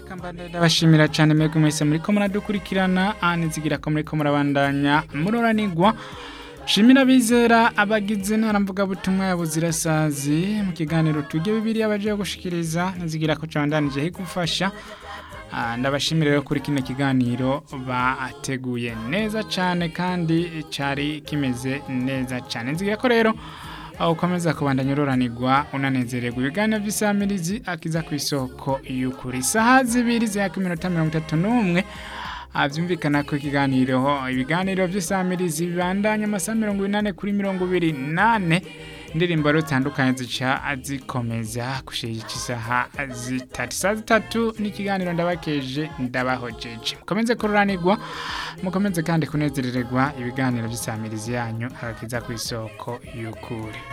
Kambanda ndabashimira cyane mwebwe mwese muriko muradukurikirana anizigira ko muriko murabandanya muroranirwa. Shimira bizera abagize ntaramvuga butumwa ya buzirasazi mu kiganiro tujye bibiri abaje gushikiriza nizigira ko candanije higufasha. Ndabashimira rero kuri kino kiganiro bateguye neza cyane kandi cari kimeze neza cyane. Nzigira ko rero ukomeza kubandanya uroranirwa unanezererwa ibiganiro by'isamirizi akiza ku isoko y'ukuri. Saha zibiri z'aka 31 avyumvikana ko ibiganiro by'isamirizi bibandanya amasaha 80 kuri 28 indirimbo rutandukanye zica azikomeza kushira isaha zitatu n'ikiganiro ndabakeje ndabahojeje. Mukomeze kuroranirwa mukomeze kandi kunezererwa ibiganiro by'isamirizi yanyu akiza ku isoko y'ukuri.